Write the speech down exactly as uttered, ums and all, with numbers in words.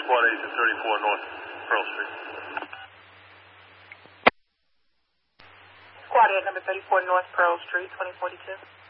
Squad Agent thirty-four North Pearl Street. Squad Agent number thirty-four North Pearl Street, twenty forty-two.